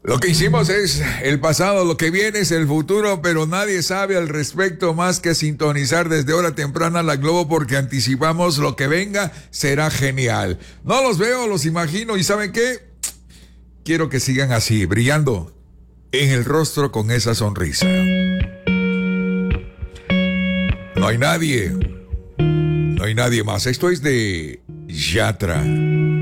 Lo que hicimos es el pasado, lo que viene es el futuro, pero nadie sabe al respecto más que sintonizar desde hora temprana la Globo porque anticipamos lo que venga, será genial. No los veo, los imagino y ¿saben qué? Quiero que sigan así, brillando en el rostro con esa sonrisa. No hay nadie más. Esto es de Yatra.